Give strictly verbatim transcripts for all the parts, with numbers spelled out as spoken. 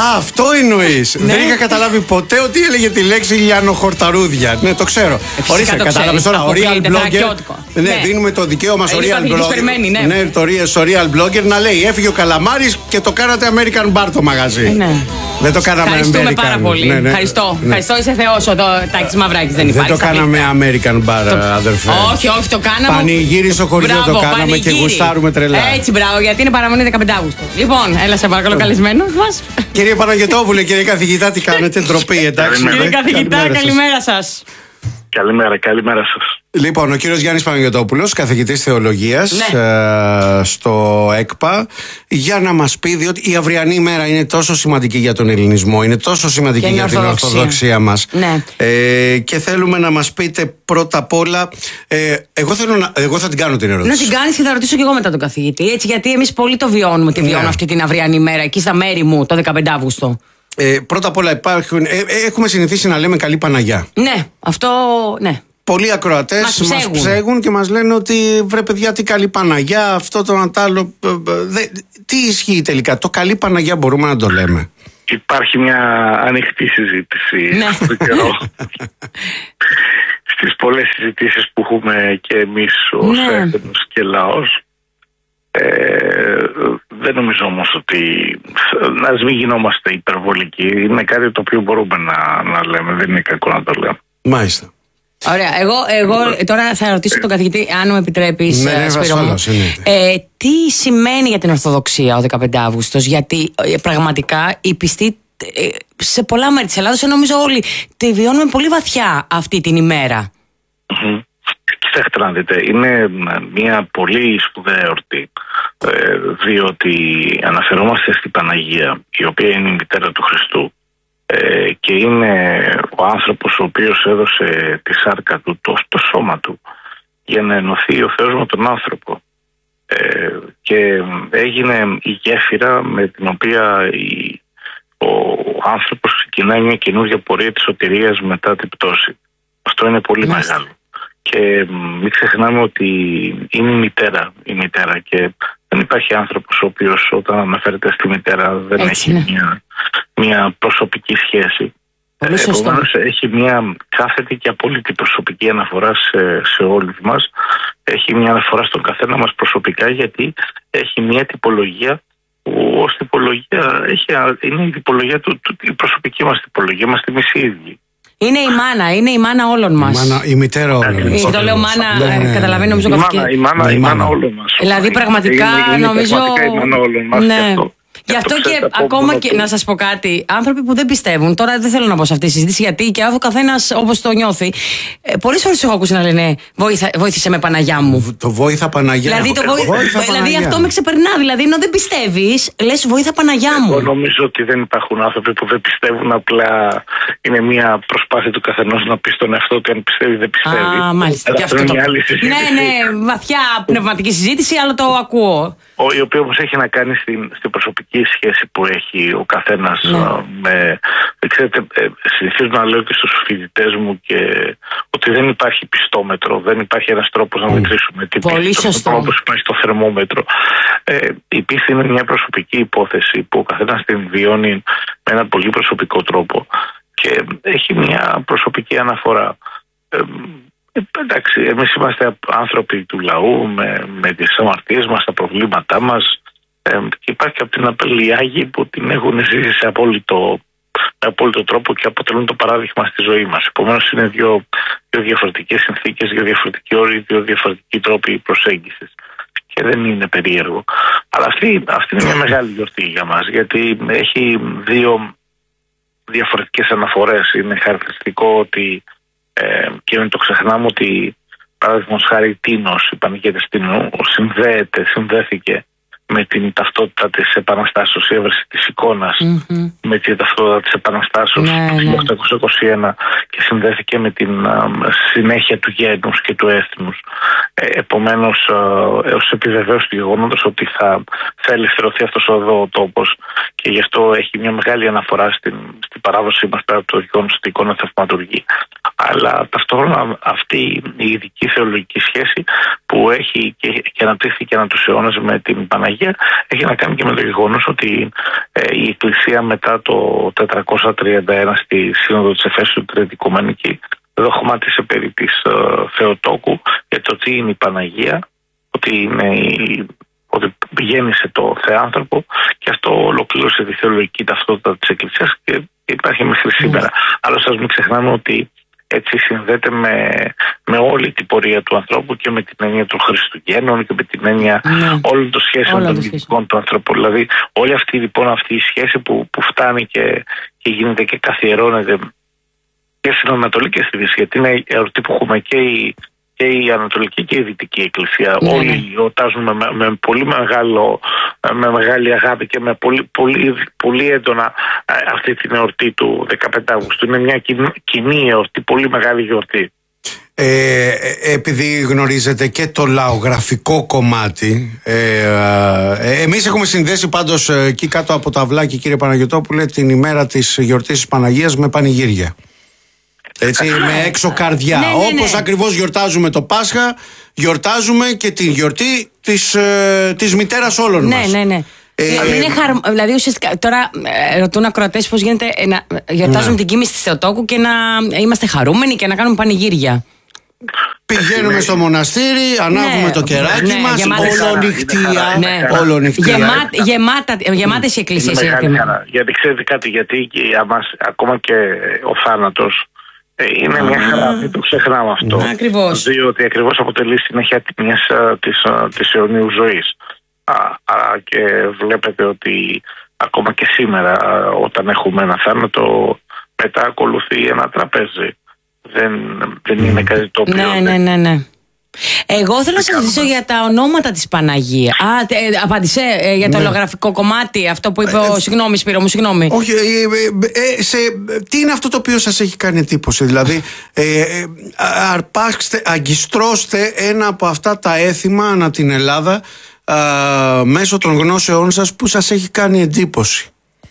αυτό εννοείς. Δεν είχα καταλάβει ποτέ ότι έλεγε τη λέξη λιανοχορταρούδια. Ναι, το ξέρω. Ορίστε, κατάλαβες τώρα. Ο real blogger. Ναι, δίνουμε το δικαίωμα στο real blogger. Ναι, το real blogger να λέει έφυγε ο Καλαμάρης και το κάνατε American Bar το μαγαζί. Δεν το κάναμε American. Ευχαριστούμε πάρα πολύ. Ευχαριστώ. Ευχαριστώ, είσαι θεός ο Τάκης Μαυράκης. Δεν υπάρχει. Δεν το κάναμε American Bar, αδερφέ. Όχι, όχι, το κάναμε. Πανηγύρι στο χωριό το κάναμε και γουστάρουμε τρελά. Έτσι, μπράβο, γιατί είναι παραμονή δεκαπέντε Αυγούστου. Λοιπόν, έλα σε παρακαλώ, καλεσμένος μας. Κύριε Παναγιωτόπουλε, κύριε καθηγητά, τι κάνετε, ντροπή, εντάξει. Κύριε καθηγητά, καλημέρα σας. Καλημέρα, καλημέρα σας. Λοιπόν, ο κύριος Γιάννης Παναγιωτόπουλος, καθηγητής θεολογίας, ναι. ε, στο ΕΚΠΑ, για να μας πει, διότι η αυριανή ημέρα είναι τόσο σημαντική για τον ελληνισμό, είναι τόσο σημαντική για την Ορθοδοξία μας. Ναι. Ε, και θέλουμε να μας πείτε πρώτα απ' όλα, ε, εγώ, θέλω να, εγώ θα την κάνω την ερώτηση. Να την κάνεις και θα ρωτήσω και εγώ μετά τον καθηγητή, έτσι, γιατί εμείς πολύ το βιώνουμε, τη βιώνω ναι. αυτή την αυριανή ημέρα, εκεί στα μέρη μου, το δεκαπέντε Αυγούστου. Ε, πρώτα απ' όλα υπάρχουν, ε, έχουμε συνηθίσει να λέμε καλή Παναγιά. Ναι, αυτό ναι. Πολλοί ακροατές μας ψέγουν. μας ψέγουν και μας λένε ότι βρε παιδιά τι καλή Παναγιά, αυτό το αντάλλο. Δε, τι ισχύει τελικά, το καλή Παναγιά μπορούμε να το λέμε? Υπάρχει μια ανοιχτή συζήτηση ναι. στον καιρό. Στις πολλές συζητήσεις που έχουμε και εμείς ως ναι. έθνος και λαός. Ε, δεν νομίζω όμως ότι να μην γινόμαστε υπερβολικοί. Είναι κάτι το οποίο μπορούμε να, να λέμε, δεν είναι κακό να το λέμε. Μάλιστα. Ωραία, εγώ, εγώ τώρα θα ρωτήσω τον καθηγητή, αν μου επιτρέπεις, ναι, ναι, Σπύρο μου, ε, τι σημαίνει για την Ορθοδοξία ο δεκαπέντε Αυγούστος, γιατί ε, πραγματικά οι πιστοί ε, σε πολλά μέρη της Ελλάδος, νομίζω όλοι τη βιώνουμε πολύ βαθιά αυτή την ημέρα. Mm-hmm. Κοιτάξτε να δείτε, είναι μια πολύ σπουδαία εορτή, ε, διότι αναφερόμαστε στην Παναγία, η οποία είναι η μητέρα του Χριστού. Ε, και είναι ο άνθρωπος ο οποίος έδωσε τη σάρκα του, το, το σώμα του, για να ενωθεί ο Θεός με τον άνθρωπο. Ε, και έγινε η γέφυρα με την οποία η, ο άνθρωπος ξεκινάει μια καινούργια πορεία της σωτηρίας μετά την πτώση. Αυτό είναι πολύ Μάλιστα. μεγάλο. Και μην ξεχνάμε ότι είναι η μητέρα, η μητέρα και δεν υπάρχει άνθρωπος ο οποίος όταν αναφέρεται στη μητέρα δεν Έτσι, έχει ναι. μια, μια προσωπική σχέση. Επομένως έχει μια κάθετη και απόλυτη προσωπική αναφορά σε, σε όλους μας. Έχει μια αναφορά στον καθένα μας προσωπικά, γιατί έχει μια τυπολογία που ως τυπολογία έχει, είναι η τυπολογία του, του, η προσωπική μας τυπολογία, είμαστε εμείς οι ίδιοι. Είναι η μάνα, είναι η μάνα όλων μας. Η, μάνα, η μητέρα όλων μας. Το λέω μάνα, ναι, ναι, καταλαβαίνω νομίζω καθηγητή. Η μάνα, η μάνα όλων μας. Δηλαδή πραγματικά είναι, είναι νομίζω... Πραγματικά η μάνα όλων μας ναι. και αυτό. Γι' αυτό και, και ακόμα και να σας πω κάτι, άνθρωποι που δεν πιστεύουν, τώρα δεν θέλω να πω σε αυτή τη συζήτηση, γιατί και ο καθένας όπως το νιώθει. Ε, πολλές φορές έχω ακούσει να λένε Βόηθα, βοήθησε με Παναγιά μου. Το βόηθα Παναγιά. Δηλαδή, το βόηθα, βόηθα δηλαδή Παναγιά. αυτό με ξεπερνά. Δηλαδή, ενώ δεν πιστεύεις, λες Βόηθα Παναγιά μου. Εγώ νομίζω ότι δεν υπάρχουν άνθρωποι που δεν πιστεύουν. Απλά είναι μια προσπάθεια του καθενός να πει στον εαυτό ότι αν πιστεύει, δεν πιστεύει. Α, μάλιστα. Αυτό είναι μια άλλη συζήτηση. Ναι, ναι, βαθιά πνευματική συζήτηση, αλλά το ακούω. Η οποία όμως έχει να κάνει στην, στην προσωπική σχέση που έχει ο καθένας ναι. με... Ξέρετε, συνηθίζω να λέω και στους φοιτητές μου και ότι δεν υπάρχει πιστόμετρο, δεν υπάρχει ένας τρόπος να μετρήσουμε τι πιστόμετρο, όπως υπάρχει το θερμόμετρο. Ε, η πίστη είναι μια προσωπική υπόθεση που ο καθένας την βιώνει με έναν πολύ προσωπικό τρόπο και έχει μια προσωπική αναφορά. Ε, Εντάξει, εμείς είμαστε άνθρωποι του λαού με, με τις αμαρτίες μας, τα προβλήματά μας ε, και υπάρχει από την απελιάγη που την έχουν ζήσει σε απόλυτο, με απόλυτο τρόπο και αποτελούν το παράδειγμα στη ζωή μας. Επομένως είναι δύο, δύο διαφορετικές συνθήκες, δύο διαφορετικοί όροι, δύο διαφορετικοί τρόποι προσέγγισης και δεν είναι περίεργο. Αλλά αυτή, αυτή είναι μια μεγάλη γιορτή για μας, γιατί έχει δύο διαφορετικές αναφορές. Είναι χαρακτηριστικό ότι Ε, και μην το ξεχνάμε ότι παράδειγμα χάρη Τίνος, η Παναγία της Τίνου, συνδέεται, συνδέθηκε με την ταυτότητα της Επαναστάσεως, η έβρεση της εικόνας mm-hmm. με την ταυτότητα της Επαναστάσεως ναι, του χίλια οκτακόσια είκοσι ένα και συνδέθηκε με την α, συνέχεια του γένους και του έθνους. Ε, επομένως, έως επιβεβαίωση του γεγονότος ότι θα, θα ελευθερωθεί αυτός εδώ ο τόπος και γι' αυτό έχει μια μεγάλη αναφορά στην, στην παράδοσή μας πέρα από το γεγονός ότι η εικόνα θαυματουργεί. Αλλά ταυτόχρονα αυτή η ειδική θεολογική σχέση που έχει και, και αναπτύχθηκε ανά τους αιώνες με την Παναγία έχει να κάνει και με το γεγονός ότι η Εκκλησία μετά το τετρακόσια τριάντα ένα στη Σύνοδο της Εφέσου την Οικουμενική δογμάτισε περί της ε, Θεοτόκου για το τι είναι η Παναγία, ότι, είναι η, ότι γέννησε το Θεάνθρωπο, και αυτό ολοκλήρωσε τη θεολογική ταυτότητα της Εκκλησίας και υπάρχει μέχρι σήμερα. Mm. Άλλωστε, ας μην ξεχνάμε ότι έτσι συνδέεται με, με όλη την πορεία του ανθρώπου και με την έννοια των Χριστουγέννων και με την έννοια mm. όλων των σχέσεων των ειδικών του ανθρώπου. Δηλαδή, όλη αυτή, λοιπόν, αυτή η σχέση που, που φτάνει και, και γίνεται και καθιερώνεται και στην Ανατολή και στη Δύση, γιατί είναι εορτή που έχουμε και η, και η Ανατολική και η Δυτική Εκκλησία. Mm. Όλοι γιορτάζουν με, με, πολύ μεγάλο, με μεγάλη αγάπη και με πολύ, πολύ, πολύ έντονα αυτή την εορτή του δεκαπέντε Αυγούστου. Είναι μια κοινή, κοινή εορτή, πολύ μεγάλη γιορτή. Ε, επειδή γνωρίζετε και το λαογραφικό κομμάτι, ε, ε, εμείς έχουμε συνδέσει πάντως εκεί κάτω από το αυλάκι, κύριε Παναγιωτόπουλε, την ημέρα της γιορτής της Παναγίας με πανηγύρια. Έτσι, με έξω καρδιά. Ναι, ναι, ναι. Όπως ακριβώς γιορτάζουμε το Πάσχα, γιορτάζουμε και την γιορτή της, ε, της μητέρας όλων ναι, μας. Ναι, ναι, ναι. Ε, είναι χαρ... Δηλαδή, ουσιαστικά, τώρα ε, ρωτούν ακροατές πώς γίνεται ε, να γιορτάζουμε ναι. την κοίμηση της Θεοτόκου και να είμαστε χαρούμενοι και να κάνουμε πανηγύρια. Πηγαίνουμε στο μοναστήρι, ανάβουμε ναι, το κεράκι ναι, μας, ολονυχτία. Ναι. Ολονυχτία. Γεμά, γεμάτα, γεμάτες οι εκκλησίες. Γιατί ξέρετε κάτι, γιατί αμάς, ακόμα και ο θάνατος είναι μια χαρά, μην το ξεχνάμε αυτό. Ακριβώς. Διότι ακριβώς αποτελεί συνέχεια μιας της, της αιωνίου ζωής. Άρα και βλέπετε ότι ακόμα και σήμερα, όταν έχουμε ένα θάνατο, μετά ακολουθεί ένα τραπέζι. Δεν, δεν είναι κάτι το οποίο... Ναι, ναι, ναι, ναι. Εγώ θέλω να σας ρωτήσω για τα ονόματα της Παναγία. Α, ε, απάντησε ε, για το ναι. λογραφικό κομμάτι, αυτό που είπε ο... Ε, συγγνώμη Σπύρο μου, συγγνώμη. Όχι, ε, ε, σε, τι είναι αυτό το οποίο σας έχει κάνει εντύπωση? Δηλαδή, ε, ε, αρπάξτε, αγκιστρώστε ένα από αυτά τα έθιμα ανά την Ελλάδα α, μέσω των γνώσεών σας που σας έχει κάνει εντύπωση.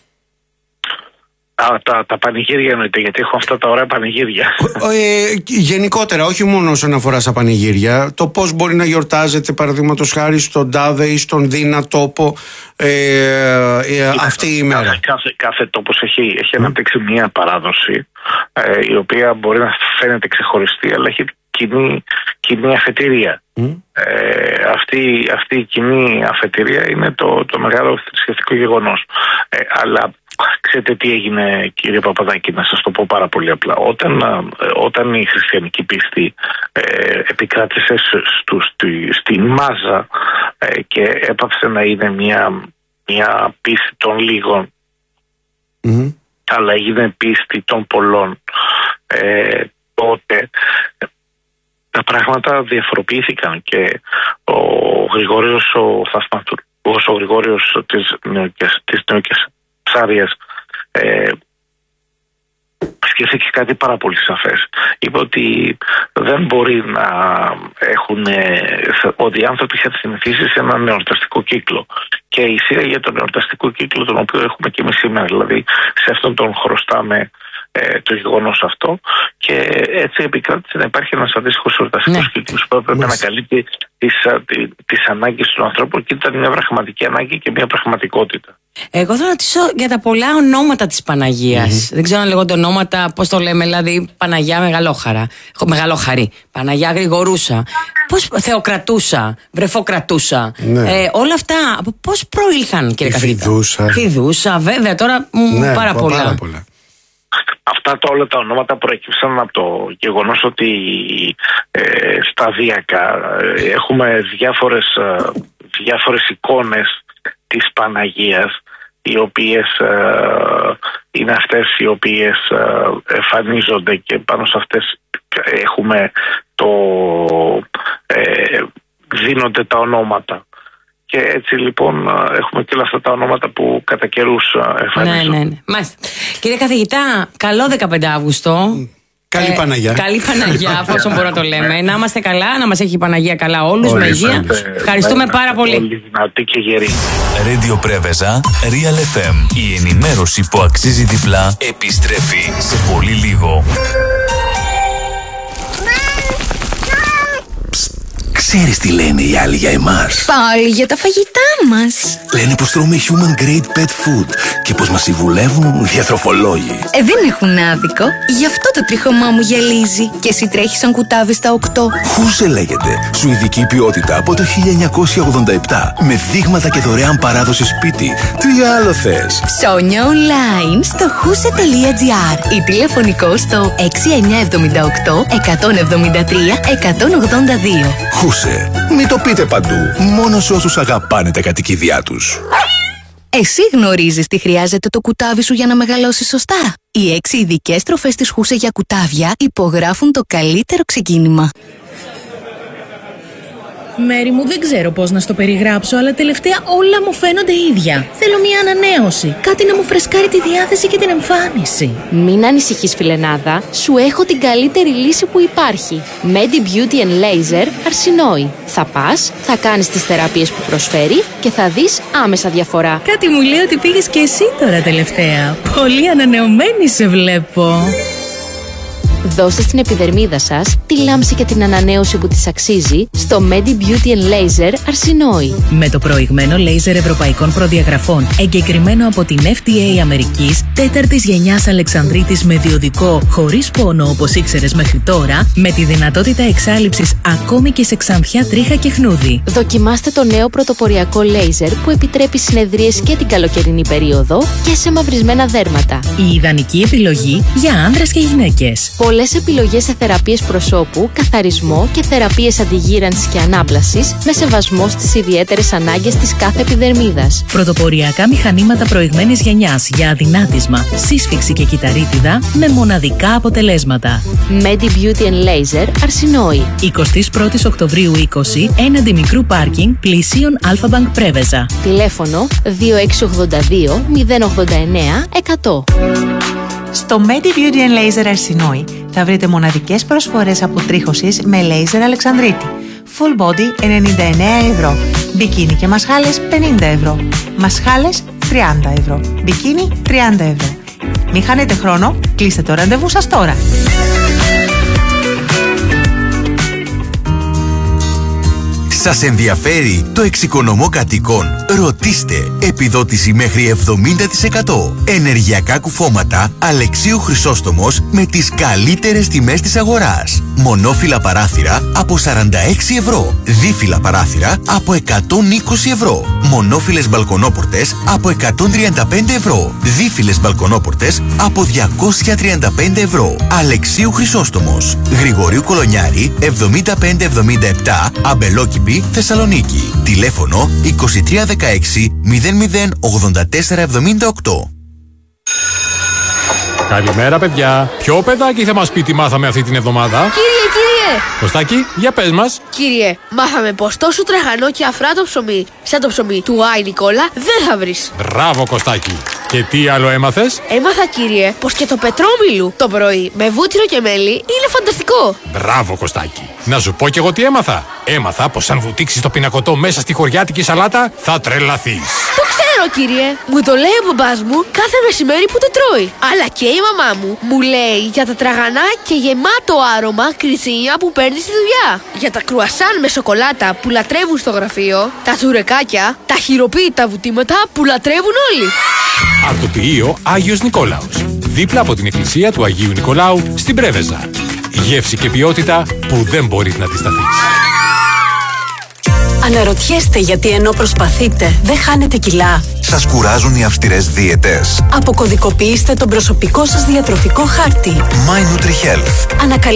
Α, τα, τα πανηγύρια εννοείται, γιατί έχω αυτά τα ωραία πανηγύρια. Ε, γενικότερα, όχι μόνο όσον αφορά στα πανηγύρια, το πώς μπορεί να γιορτάζεται, παραδείγματος χάρη, στον τάδε ή στον δίνα τόπο ε, ε, αυτή η ημέρα. Κάθε, κάθε, κάθε τόπος έχει, έχει mm. αναπτύξει μια παράδοση ε, η οποία μπορεί να φαίνεται ξεχωριστή, αλλά έχει κοινή, κοινή αφετηρία. Mm. Ε, αυτή, αυτή η κοινή αφετηρία είναι το, το μεγάλο θρησκευτικό γεγονός. Ε, αλλά ξέρετε τι έγινε, κύριε Παπαδάκη, να σας το πω πάρα πολύ απλά. Όταν, όταν η χριστιανική πίστη ε, επικράτησε στου, στη, στη μάζα ε, και έπαψε να είναι μια, μια πίστη των λίγων, mm-hmm. αλλά έγινε πίστη των πολλών, ε, τότε τα πράγματα διαφοροποιήθηκαν και ο Γρηγόριος ο Θαυματουργός, ο Γρηγόριος της Νεοκαισαρίας, Ψάριας, ε, σκέφτηκε κάτι πάρα πολύ σαφές. Είπε ότι δεν μπορεί να έχουν, ότι οι άνθρωποι είχαν συνηθίσει σε έναν εορταστικό κύκλο και εισήγαγε τον εορταστικό κύκλο τον οποίο έχουμε και εμείς σήμερα. Δηλαδή σε αυτόν τον χρωστάμε ε, το γεγονός αυτό και έτσι επικράτησε να υπάρχει ένας αντίστοιχος εορταστικός ναι. κύκλος που έπρεπε να καλύπτει τις, τις ανάγκες του ανθρώπου και ήταν μια πραγματική ανάγκη και μια πραγματικότητα. Εγώ θέλω να ρωτήσω για τα πολλά ονόματα της Παναγίας. Mm-hmm. Δεν ξέρω αν λέγονται ονόματα, πώς το λέμε, δηλαδή Παναγιά Μεγαλόχαρα, Μεγαλόχαρη, Παναγιά Γρηγορούσα, πώς, Θεοκρατούσα, Βρεφοκρατούσα. Ναι. Ε, όλα αυτά, πώς προήλθαν, κύριε καθηγητά? Φιδούσα. Φιδούσα, βέβαια, τώρα ναι, πάρα, πολλά. πάρα πολλά. Αυτά τα όλα τα ονόματα προέκυψαν από το γεγονός ότι ε, σταδιακά ε, έχουμε διάφορες, ε, διάφορες εικόνες της Παναγίας, οι οποίες ε, είναι αυτές οι οποίες ε, εμφανίζονται και πάνω σε αυτές έχουμε το ε, δίνονται τα ονόματα. Και έτσι λοιπόν έχουμε και όλα αυτά τα ονόματα που κατά καιρούς εμφανίζονται. Ναι, ναι, ναι. Μάλιστα. Κύριε καθηγητά, καλό δεκαπέντε Αυγούστου. Καλή Παναγιά. Καλή Παναγιά, πόσο μπορώ να το λέμε. Να είμαστε καλά, να μας έχει η Παναγία καλά όλους, με υγεία. Ευχαριστούμε πάρα πολύ. Πολύ δυνατή και γερή. Radio Πρέβεζα, Real εφ εμ. Η ενημέρωση που αξίζει διπλά επιστρέφει σε πολύ λίγο. Ξέρεις τι λένε οι άλλοι για εμάς? Πάλι για τα φαγητά μας. Λένε πως τρώμε human grade pet food και πως μας συμβουλεύουν διατροφολόγοι. Ε, δεν έχουν άδικο. Γι' αυτό το τρίχωμά μου γυαλίζει. Και εσύ τρέχεις σαν κουτάβι στα οκτώ. Χούσε λέγεται. Σουηδική ποιότητα από το χίλια εννιακόσια ογδόντα επτά. Με δείγματα και δωρεάν παράδοση σπίτι. Τι άλλο θες? Ψώνια online στο χούσε τελεία τζι άρ ή τηλεφωνικό στο έξι εννιά επτά οκτώ εκατόν εβδομήντα τρία εκατόν ογδόντα δύο. Χούσε. Μην το πείτε παντού. Μόνο σε όσους αγαπάνε τα κατοικίδια τους. Εσύ γνωρίζεις τι χρειάζεται το κουτάβι σου για να μεγαλώσει σωστά? Οι έξι ειδικές τροφές της Χούσε για κουτάβια υπογράφουν το καλύτερο ξεκίνημα. Μέρη μου, δεν ξέρω πώς να στο περιγράψω, αλλά τελευταία όλα μου φαίνονται ίδια. Θέλω μια ανανέωση. Κάτι να μου φρεσκάρει τη διάθεση και την εμφάνιση. Μην ανησυχείς, φιλενάδα. Σου έχω την καλύτερη λύση που υπάρχει. Medi Beauty and Laser Αρσινόη. Θα πας, θα κάνεις τις θεραπείες που προσφέρει και θα δεις άμεσα διαφορά. Κάτι μου λέει ότι πήγες και εσύ τώρα τελευταία. Πολύ ανανεωμένη σε βλέπω. Δώστε στην επιδερμίδα σας τη λάμψη και την ανανέωση που της αξίζει στο Medi Beauty and Laser Αρσινόη. Με το προηγμένο λέιζερ ευρωπαϊκών προδιαγραφών, εγκεκριμένο από την εφ ντι έι Αμερικής, τέταρτης γενιάς Αλεξανδρίτης με διοδικό, χωρίς πόνο όπως ήξερες μέχρι τώρα, με τη δυνατότητα εξάλειψης ακόμη και σε ξανθιά τρίχα και χνούδι. Δοκιμάστε το νέο πρωτοποριακό λέιζερ που επιτρέπει συνεδρίες και την καλοκαιρινή περίοδο και σε μαυρισμένα δέρματα. Η ιδανική επιλογή για άνδρες και γυναίκες. Πολλές επιλογές σε θεραπείες προσώπου, καθαρισμό και θεραπείες αντιγύρανσης και ανάπλασης με σεβασμό στις ιδιαίτερες ανάγκες της κάθε επιδερμίδας. Πρωτοποριακά μηχανήματα προηγμένης γενιάς για αδυνάτισμα, σύσφυξη και κυταρίτιδα με μοναδικά αποτελέσματα. Medi Beauty and Laser Αρσινόη. εικοστή πρώτη Οκτωβρίου είκοσι, έναντι μικρού πάρκινγκ, πλησίον Alpha Bank Πρέβεζα. Τηλέφωνο δύο έξι ογδόντα δύο μηδέν ογδόντα εννέα εκατό. Στο Medi Beauty and Laser Αρσινόη θα βρείτε μοναδικές προσφορές αποτρίχωσης με λέιζερ Αλεξανδρίτη. Full body ενενήντα εννέα ευρώ. Μπικίνι και μασχάλες πενήντα ευρώ. Μασχάλες τριάντα ευρώ. Μπικίνι τριάντα ευρώ. Μην χάνετε χρόνο, κλείστε το ραντεβού σας τώρα. Σας ενδιαφέρει το εξοικονομώ κατοικών? Ρωτήστε. Επιδότηση μέχρι εβδομήντα τοις εκατό. Ενεργειακά κουφώματα Αλεξίου Χρυσόστομος με τις καλύτερες τιμές της αγοράς. Μονόφυλλα παράθυρα από σαράντα έξι ευρώ. Δίφυλλα παράθυρα από εκατόν είκοσι ευρώ. Μονόφυλλες μπαλκονόπορτες από εκατόν τριάντα πέντε ευρώ. Δίφυλλες μπαλκονόπορτες από διακόσια τριάντα πέντε ευρώ. Αλεξίου Χρυσόστομος. Γρηγορίου Κολονιάρη εβδομήντα πέντε εβδομήντα επτά, Αμπελόκηπη, Θεσσαλονίκη. Τηλέφωνο είκοσι τρία δεκαέξι μηδέν μηδέν ογδόντα τέσσερα εβδομήντα οκτώ. Καλημέρα, παιδιά. Ποιο παιδάκι θα μας πει τι μάθαμε αυτή την εβδομάδα? Κύριε, κύριε! Κωστάκη, για πες μας. Κύριε, μάθαμε πως τόσο τραχανό και αφράτο ψωμί, σαν το ψωμί του Άι Νικόλα, δεν θα βρεις. Μπράβο, Κωστάκη. Και τι άλλο έμαθες? Έμαθα, κύριε, πως και το πετρόμιλου το πρωί με βούτυρο και μέλι είναι φανταστικό. Μπράβο, Κωστάκη. Να σου πω κι εγώ τι έμαθα. Έμαθα πως αν βουτήξεις το πινακωτό μέσα στη χωριάτικη σαλάτα, θα τρελαθείς. Το ξέρω, κύριε. Μου το λέει ο μπαμπάς μου κάθε μεσημέρι που το τρώει. Αλλά και η μαμά μου μου λέει για τα τραγανά και γεμάτο άρωμα κρυτσίνια που παίρνει στη δουλειά. Για τα κρουασάν με σοκολάτα που λατρεύουν στο γραφείο. Τα τσουρεκάκια, τα χειροποίητα βουτήματα που λατρεύουν όλοι. Αρτοποιείο Άγιος Νικόλαος. Δίπλα από την εκκλησία του Αγίου Νικολάου στην Πρέβεζα. Γεύση και ποιότητα που δεν μπορείς να αντισταθείς. Αναρωτιέστε γιατί ενώ προσπαθείτε δεν χάνετε κιλά? Σας κουράζουν οι αυστηρές δίαιτες? Αποκωδικοποιήστε τον προσωπικό σας διατροφικό χάρτη. My NutriHealth. Ανακαλύψτε